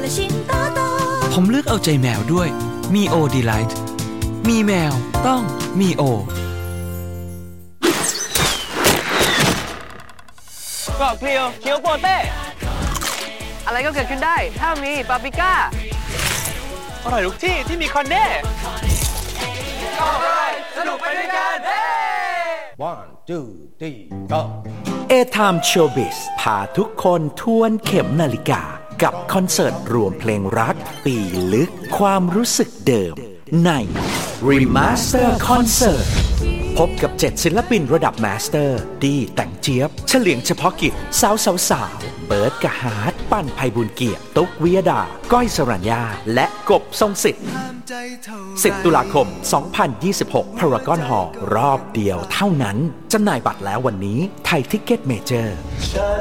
ผมเลือกเอาใจแมวด้วยมีโอดีไลท์มีแมวต้องมีโอเกาะเพลียวเคียวโปเต้อะไรก็เกิดขึ้นได้ถ้ามีปาปริก้าอร่อยทุกที่ที่มีคอนเน่ก็ได้สนุกไปด้วยกัน One, two, three, go A-Time Showbiz พาทุกคนทวนเข็มนาฬิกากับคอนเสิร์ตรวมเพลงรักปีลึกความรู้สึกเดิมใน Remaster Concert พบกับ7ศิลปินระดับมาสเตอร์ดีแต่งเจี๊ยบเฉลียงเฉพาะกิจสาวเบิร์ดกะฮาร์ดปั้นไพบุญเกียรติตุ๊กวิยดาก้อยสรัญญาและกบทรงสิทธิ์10 ตุลาคม 2026 Paragon Hall รอบเดียวเท่านั้นจำหน่ายบัตรแล้ววันนี้ไทยทิกเก็ตเมเจอร์